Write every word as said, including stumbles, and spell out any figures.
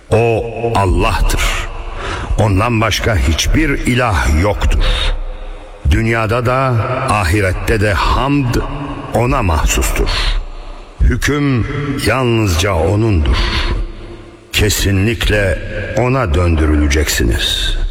O Allah'tır. Ondan başka hiçbir ilah yoktur. Dünyada da ahirette de hamd ona mahsustur. Hüküm yalnızca O'nundur. Kesinlikle O'na döndürüleceksiniz.